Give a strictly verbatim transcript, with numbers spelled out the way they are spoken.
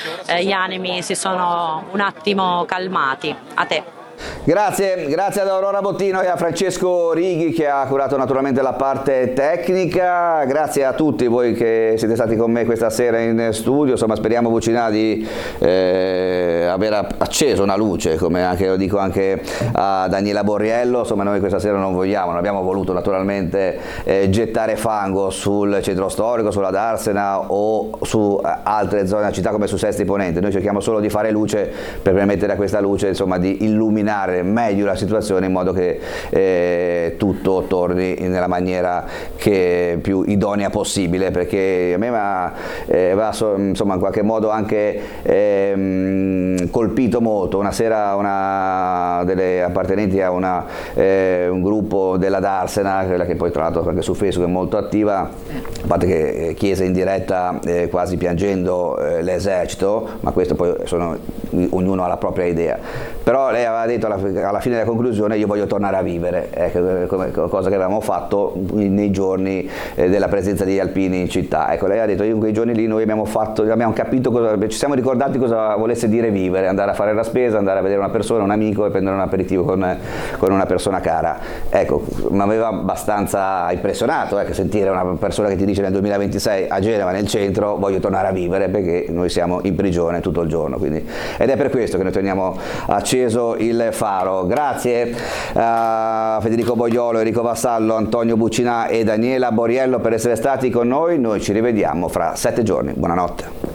eh, gli animi si sono un attimo calmati. A te. Grazie, grazie ad Aurora Bottino e a Francesco Righi che ha curato naturalmente la parte tecnica, grazie a tutti voi che siete stati con me questa sera in studio, insomma speriamo Bucina di eh, aver acceso una luce, come anche, lo dico anche a Daniela Borriello, insomma noi questa sera non vogliamo, non abbiamo voluto naturalmente eh, gettare fango sul centro storico, sulla Darsena o su altre zone della città come su Sesti Ponente, noi cerchiamo solo di fare luce per permettere a questa luce insomma di illuminare meglio la situazione in modo che eh, tutto torni nella maniera che più idonea possibile, perché a me va, eh, va insomma in qualche modo anche eh, colpito molto. Una sera una delle appartenenti a una, eh, un gruppo della Darsena, quella che poi tra l'altro anche su Facebook è molto attiva, a parte che chiese in diretta eh, quasi piangendo eh, l'esercito, ma questo poi sono, ognuno ha la propria idea, però lei aveva detto alla, alla fine della conclusione io voglio tornare a vivere, ecco, come, cosa che avevamo fatto nei giorni eh, della presenza degli alpini in città. Ecco, lei ha detto io in quei giorni lì noi abbiamo fatto, abbiamo capito cosa, ci siamo ricordati cosa volesse dire vivere, andare a fare la spesa, andare a vedere una persona, un amico e prendere un aperitivo con, con una persona cara. Ecco, mi aveva abbastanza impressionato ecco, sentire una persona che ti dice nel duemilaventisei a Genova nel centro voglio tornare a vivere perché noi siamo in prigione tutto il giorno, quindi, ed è per questo che noi teniamo acceso il faro. Grazie a Federico Bogliolo, Enrico Vassallo, Antonio Bucina e Daniela Borriello per essere stati con noi. Noi ci rivediamo fra sette giorni. Buonanotte.